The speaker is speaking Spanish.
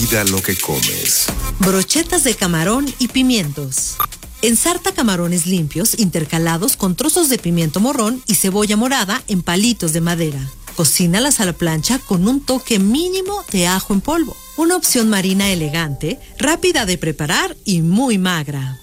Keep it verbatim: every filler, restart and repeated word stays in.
Cuida lo que comes. Brochetas de camarón y pimientos. Ensarta camarones limpios intercalados con trozos de pimiento morrón y cebolla morada en palitos de madera. Cocínalas a la plancha con un toque mínimo de ajo en polvo. Una opción marina elegante, rápida de preparar y muy magra.